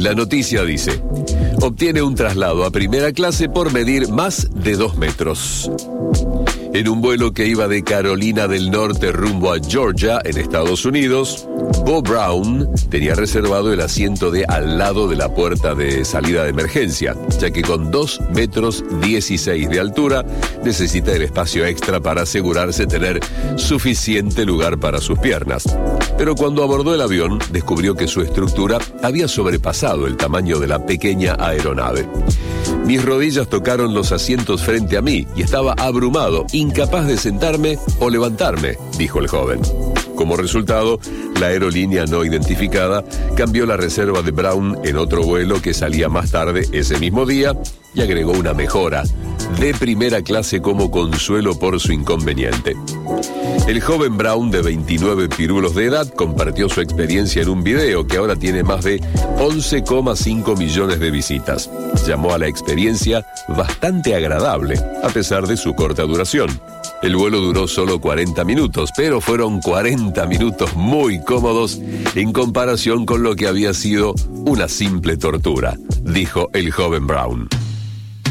La noticia dice: obtiene un traslado a primera clase por medir más de 2 metros. En un vuelo que iba de Carolina del Norte rumbo a Georgia, en Estados Unidos, Bo Brown tenía reservado el asiento de al lado de la puerta de salida de emergencia, ya que con 2 metros 16 de altura necesita el espacio extra para asegurarse tener suficiente lugar para sus piernas. Pero cuando abordó el avión, descubrió que su estructura había sobrepasado el tamaño de la pequeña aeronave. Mis rodillas tocaron los asientos frente a mí y estaba abrumado, incapaz de sentarme o levantarme, dijo el joven. Como resultado, la aerolínea no identificada cambió la reserva de Brown en otro vuelo que salía más tarde ese mismo día y agregó una mejora de primera clase como consuelo por su inconveniente. El joven Brown, de 29 pirulos de edad, compartió su experiencia en un video que ahora tiene más de 11,5 millones de visitas. Llamó a la experiencia bastante agradable, a pesar de su corta duración. El vuelo duró solo 40 minutos, pero fueron 40 minutos muy cómodos en comparación con lo que había sido una simple tortura, dijo el joven Brown.